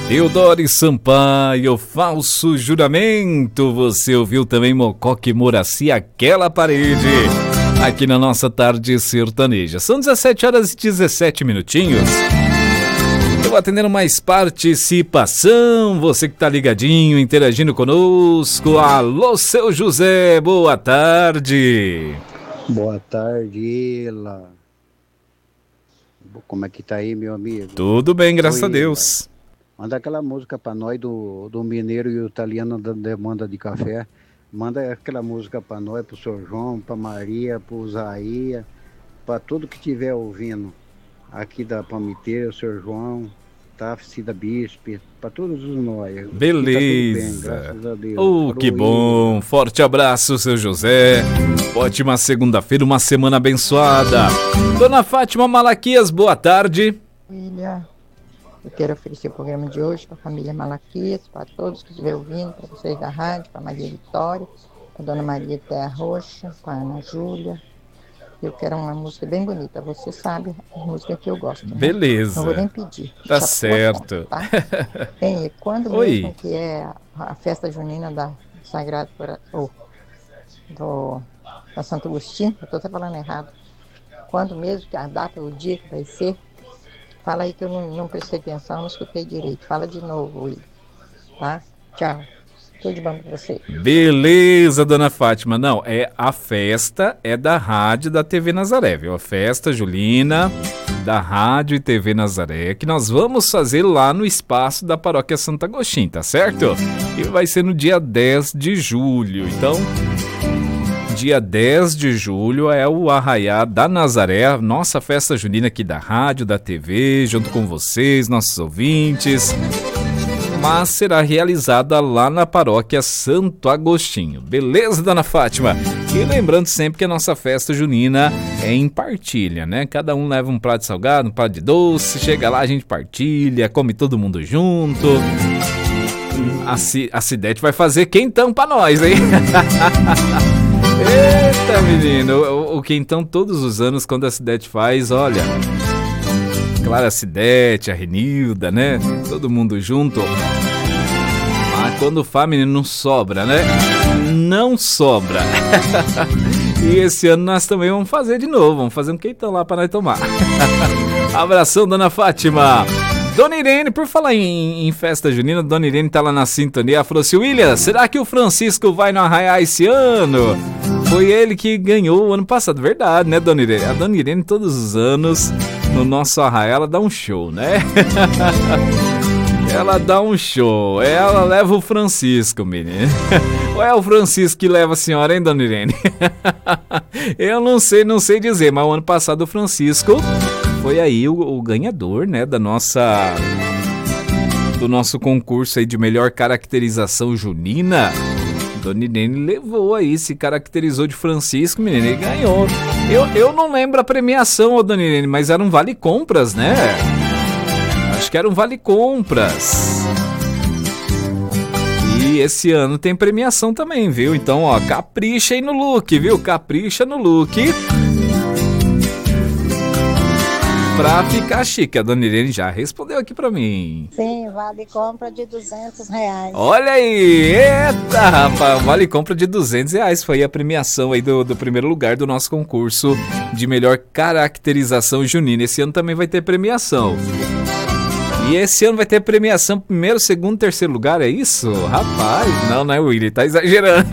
Teodoro Sampaio, falso juramento. Você ouviu também Mococa e Moraci, aquela parede, aqui na nossa tarde sertaneja. São 17 horas e 17 minutinhos. Eu vou atendendo mais participação. Você que tá ligadinho, interagindo conosco. Alô, seu José, boa tarde. Boa tarde, Ela. Como é que tá aí, meu amigo? Tudo bem, graças a Deus. Manda aquela música pra nós do mineiro e o italiano da demanda de café. Manda aquela música pra nós, pro Sr. João, pra Maria, pro Zaia, pra tudo que estiver ouvindo aqui da Palmiteira, o Sr. João, tá? Cida Bispe, pra todos os nós. Beleza. Tá bem, graças a Deus. Oh, que bom. Forte abraço, seu José. Ótima segunda-feira, uma semana abençoada. Dona Fátima Malaquias, boa tarde. Família, eu quero oferecer o programa de hoje para a família Malaquias, para todos que estiverem ouvindo, para vocês da rádio, para Maria Vitória, para Dona Maria Terra Roxa, para Ana Júlia. Eu quero uma música bem bonita, você sabe a música que eu gosto. Né? Beleza. Não vou nem pedir. Tá certo. Conta, tá? Bem, quando mesmo que é a festa junina da Sagrado da Santo Agostinho, eu estou até falando errado. Quando mesmo que a data, o dia que vai ser, fala aí que eu não prestei atenção, não escutei direito. Fala de novo, Will. Tá? Tchau. Tudo de bom pra você. Beleza, Dona Fátima. Não, a festa é da rádio da TV Nazaré, viu? A festa julina da rádio e TV Nazaré, que nós vamos fazer lá no espaço da Paróquia Santo Agostinho, tá certo? E vai ser no dia 10 de julho. Então, dia 10 de julho é o Arraiá da Nazaré, nossa festa junina aqui da rádio, da TV, junto com vocês, nossos ouvintes. Mas será realizada lá na Paróquia Santo Agostinho. Beleza, Dona Fátima? E lembrando sempre que a nossa festa junina é em partilha, né? Cada um leva um prato de salgado, um prato de doce, chega lá, a gente partilha, come todo mundo junto. A Cidete vai fazer quentão pra nós, hein? Eita, menino, o quentão todos os anos, quando a Cidete faz, olha, claro, a Cidete, a Renilda, né? Todo mundo junto. Mas quando faz, menino, não sobra, né? Não sobra. E esse ano nós também vamos fazer de novo, vamos fazer um quentão lá pra nós tomar. Abração, Dona Fátima. Dona Irene, por falar em festa junina, Dona Irene tá lá na sintonia, ela falou assim: William, será que o Francisco vai no Arraiá esse ano? Foi ele que ganhou o ano passado, verdade, né, Dona Irene? A Dona Irene, todos os anos, no nosso Arraiá, ela dá um show, né? Ela dá um show, ela leva o Francisco, menino. Ou é o Francisco que leva a senhora, hein, Dona Irene? Eu não sei dizer, mas o ano passado o Francisco foi aí o ganhador, né, do nosso concurso aí de melhor caracterização junina. Dona Irene levou aí, se caracterizou de Francisco, menino, e ganhou. Eu não lembro a premiação, ô Dona Irene, mas era um vale-compras, né? Acho que era um vale-compras. E esse ano tem premiação também, viu? Então, ó, capricha aí no look, viu? Capricha no look. Pra ficar chique, a Dona Irene já respondeu aqui pra mim. Sim, vale compra de R$200. Olha aí, eita, rapaz, vale compra de R$200. Foi a premiação aí do primeiro lugar do nosso concurso de melhor caracterização junina. Esse ano também vai ter premiação. E esse ano vai ter premiação primeiro, segundo, terceiro lugar, é isso? Rapaz, não é o Willy, tá exagerando.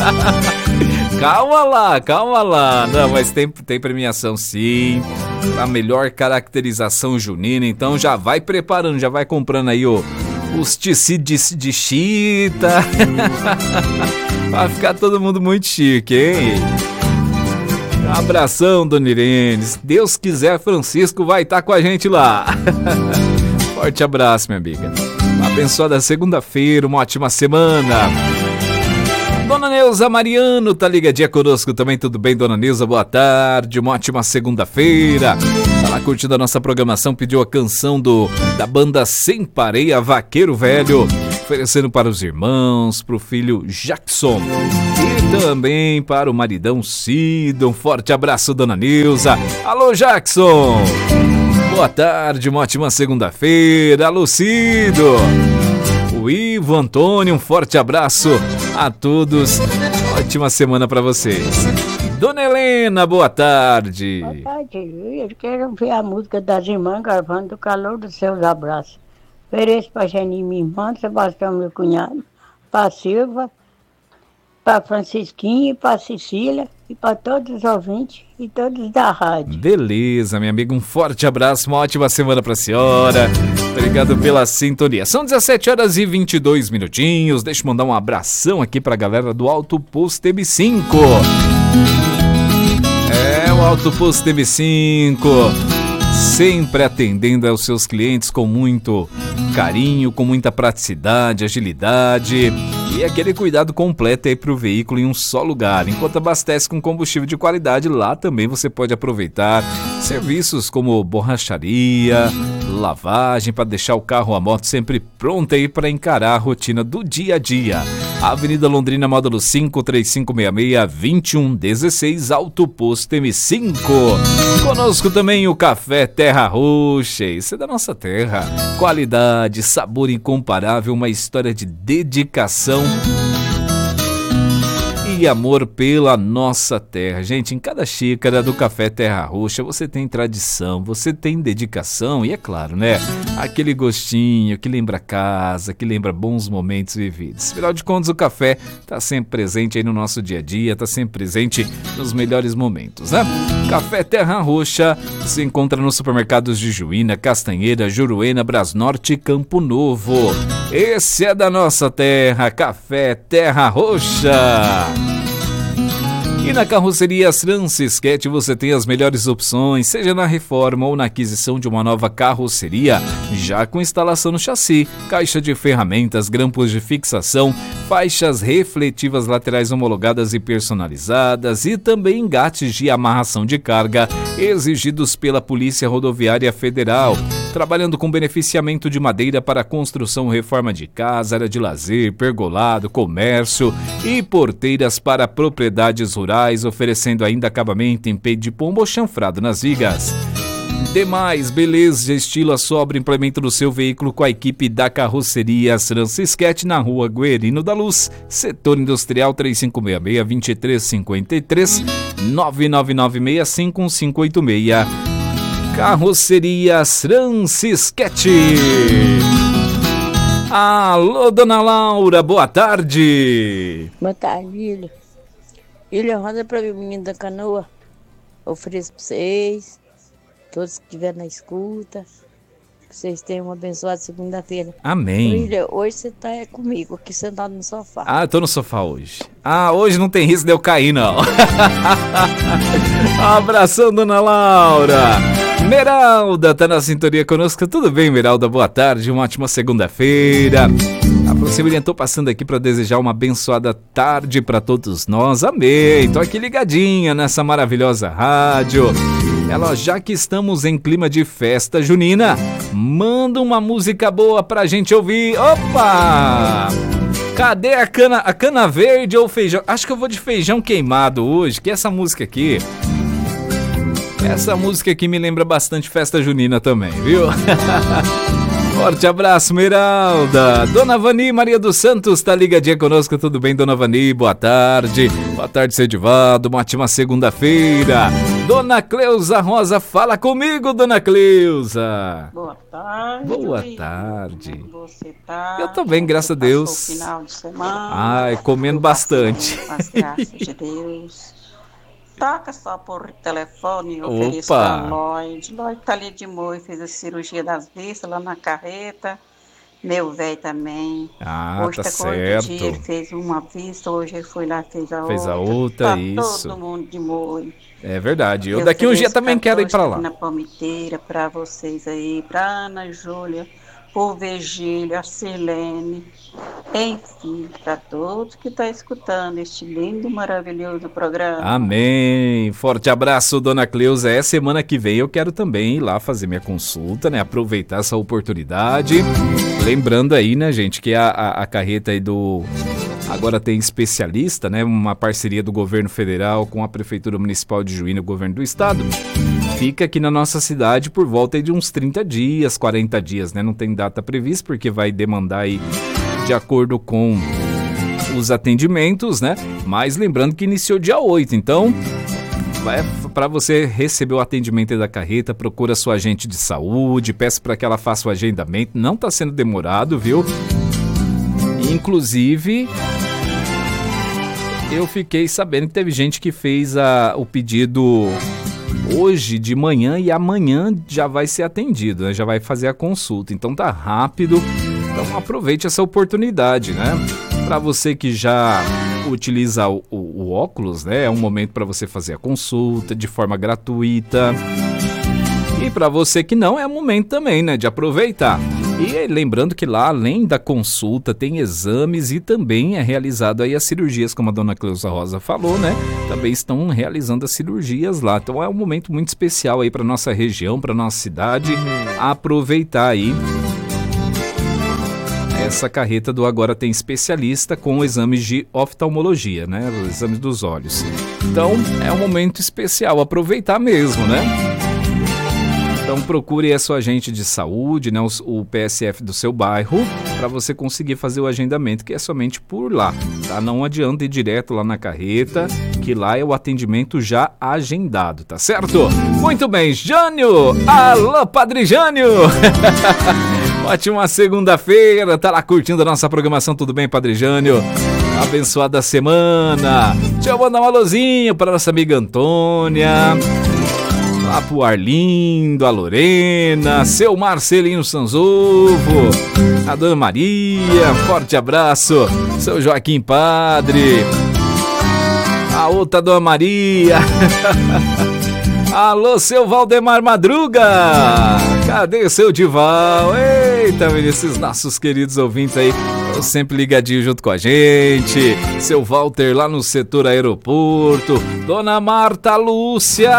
Calma lá. Não, mas tem premiação sim, a melhor caracterização junina. Então já vai preparando, já vai comprando aí os tecidos de chita. Vai ficar todo mundo muito chique, hein? Um abração, Dona Irene. Se Deus quiser, Francisco vai estar com a gente lá. Forte abraço, minha amiga. Uma abençoada segunda-feira, uma ótima semana. Dona Neuza Mariano tá ligadinha conosco também, tudo bem, Dona Neuza? Boa tarde, uma ótima segunda-feira. Tá lá curtindo a nossa programação, pediu a canção da banda Sem Pareia, Vaqueiro Velho, oferecendo para os irmãos, pro filho Jackson e também para o maridão Cido. Um forte abraço, Dona Neuza. Alô, Jackson! Boa tarde, uma ótima segunda-feira, Lucido. O Ivo, Antônio, um forte abraço a todos. Ótima semana para vocês. Dona Helena, boa tarde. Boa tarde, eu quero ver a música das irmãs gravando do calor dos seus abraços. Ofereço para Geni, minha irmã, Sebastião, meu cunhado, para Silva, para Francisquinha e para Cecília e para todos os ouvintes e todos da rádio. Beleza, minha amiga, um forte abraço, uma ótima semana para a senhora. Obrigado pela sintonia. São 17 horas e 22 minutinhos. Deixa eu mandar um abração aqui para a galera do Alto Posto M5. O Alto Posto M5, sempre atendendo aos seus clientes com muito carinho, com muita praticidade, agilidade e aquele cuidado completo aí para o veículo em um só lugar. Enquanto abastece com combustível de qualidade, lá também você pode aproveitar serviços como borracharia, lavagem, para deixar o carro ou a moto sempre pronta aí para encarar a rotina do dia a dia. Avenida Londrina, módulo 5, 3566-2116, Alto Posto M5. Conosco também o Café Terra Roxa, isso é da nossa terra. Qualidade, sabor incomparável, uma história de dedicação e amor pela nossa terra. Gente, em cada xícara do Café Terra Roxa você tem tradição, você tem dedicação e é claro, né? Aquele gostinho que lembra casa, que lembra bons momentos vividos. Afinal de contas, o café tá sempre presente aí no nosso dia a dia, tá sempre presente nos melhores momentos, né? Café Terra Roxa se encontra nos supermercados de Juína, Castanheira, Juruena, Brasnorte e Campo Novo. Esse é da nossa terra, Café Terra Roxa. E na Carroceria Francisquete você tem as melhores opções, seja na reforma ou na aquisição de uma nova carroceria, já com instalação no chassi, caixa de ferramentas, grampos de fixação, faixas refletivas laterais homologadas e personalizadas e também engates de amarração de carga exigidos pela Polícia Rodoviária Federal. Trabalhando com beneficiamento de madeira para construção, reforma de casa, área de lazer, pergolado, comércio e porteiras para propriedades rurais, oferecendo ainda acabamento em peito de pombo ou chanfrado nas vigas. Demais, beleza, estilo a sobra, implemento do seu veículo com a equipe da Carroceria Francisquete na rua Guerino da Luz, setor industrial 3566-2353, 999651586. Carroceria Francisquete. Alô, dona Laura, boa tarde. Boa tarde, Ilha. Ilha, roda para o menino da canoa. Ofereço para vocês, todos que estiverem na escuta, que vocês tenham uma abençoada segunda-feira. Amém. Ilha, hoje você está comigo, aqui sentado no sofá. Eu tô no sofá hoje. Hoje não tem risco de eu cair, não. Abração, dona Laura. Meralda tá na sintonia conosco. Tudo bem, Meralda? Boa tarde, uma ótima segunda-feira. A Procimilha tô passando aqui para desejar uma abençoada tarde para todos nós. Amém. Tô aqui ligadinha nessa maravilhosa rádio. Ela, já que estamos em clima de festa junina, manda uma música boa pra gente ouvir. Opa! Cadê a cana verde ou feijão? Acho que eu vou de feijão queimado hoje, que essa música aqui... Essa música aqui me lembra bastante festa junina também, viu? Forte abraço, Meralda. Dona Vani Maria dos Santos tá ligadinha conosco. Tudo bem, Dona Vani? Boa tarde. Boa tarde, seu Edivaldo. Uma ótima segunda-feira. Dona Cleusa Rosa, fala comigo, Dona Cleusa. Boa tarde. Boa tarde. Como você tá? Eu tô bem, graças a Deus. Final de semana. Comendo bastante. Com as graças de Deus. Toca só por telefone, eu ofereço para Lloyd. Lloyd tá ali de molho, fez a cirurgia das vistas lá na carreta. Meu velho também. Hoje tá certo. certo. Ele fez uma vista, hoje ele foi lá e fez a Fez outra. a outra, tá isso. Todo mundo de molho. É verdade. Eu daqui um dia também quero ir pra lá. Na palmiteira, pra vocês aí, pra Ana Júlia, por Virgílio, a Sirlene, enfim, para todos que estão escutando este lindo e maravilhoso programa. Amém. Forte abraço, Dona Cleusa. Semana que vem eu quero também ir lá fazer minha consulta, né? Aproveitar essa oportunidade. Lembrando aí, né, gente, que a carreta aí do... Agora tem especialista, né? Uma parceria do governo federal com a Prefeitura Municipal de Juína, o governo do estado. fica aqui na nossa cidade por volta de uns 30 dias, 40 dias, né? Não tem data prevista porque vai demandar aí de acordo com os atendimentos, né? Mas lembrando que iniciou dia 8, então para você receber o atendimento da carreta, procura sua agente de saúde, peça para que ela faça o agendamento, não está sendo demorado, viu? Inclusive, eu fiquei sabendo que teve gente que fez o pedido hoje de manhã e amanhã já vai ser atendido, né? Já vai fazer a consulta, então tá rápido, então aproveite essa oportunidade, né? Para você que já utiliza o óculos, né? É um momento para você fazer a consulta de forma gratuita. E para você que não, é um momento também, né? De aproveitar. E lembrando que lá, além da consulta, tem exames e também é realizado aí as cirurgias, como a dona Cleusa Rosa falou, né? Também estão realizando as cirurgias lá. Então é um momento muito especial aí para nossa região, para nossa cidade, aproveitar aí. Essa carreta do Agora Tem Especialista com exames de oftalmologia, né? Os exames dos olhos. Então, é um momento especial, aproveitar mesmo, né? Então, procure a sua agente de saúde, né? O PSF do seu bairro, para você conseguir fazer o agendamento, que é somente por lá, tá? Não adianta ir direto lá na carreta, que lá é o atendimento já agendado, tá certo? Muito bem, Jânio! Alô, Padre Jânio! Ótima segunda-feira, tá lá curtindo a nossa programação, tudo bem, Padre Jânio? Abençoada semana. Deixa eu mandar um alôzinho para nossa amiga Antônia, lá pro Arlindo, a Lorena, seu Marcelino Sanzovo, a Dona Maria, forte abraço, seu Joaquim Padre, a outra Dona Maria. Alô, seu Valdemar Madruga! Cadê o seu Dival? Eita, esses nossos queridos ouvintes aí, sempre ligadinho junto com a gente. Seu Walter lá no setor aeroporto. Dona Marta Lúcia.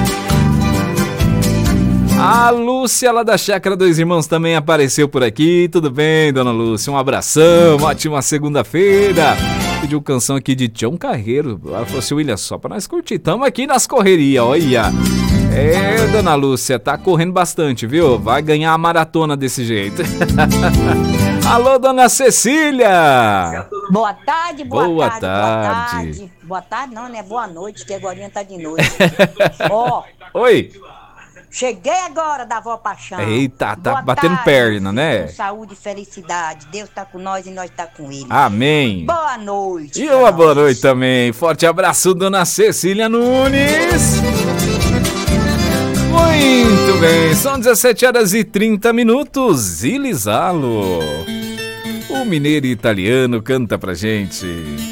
A Lúcia lá da Chácara Dois Irmãos também apareceu por aqui. Tudo bem, Dona Lúcia? Um abração, ótima segunda-feira. Pediu canção aqui de Tião Carreiro. Ela falou assim, William, só pra nós curtir. Tamo aqui nas correrias, olha. É, Dona Lúcia, tá correndo bastante, viu? Vai ganhar a maratona desse jeito. Alô, Dona Cecília. Boa tarde, boa tarde. Boa tarde não, né? Boa noite, que agora tá de noite. Ó. Oi. Cheguei agora da Vó Paixão. Eita, tá boa batendo tarde, perna, né? Com saúde e felicidade. Deus tá com nós e nós tá com ele. Amém. Boa noite. E uma boa noite também. Forte abraço, Dona Cecília Nunes. Muito bem, são 17h30. Zilizalo. O mineiro italiano canta pra gente.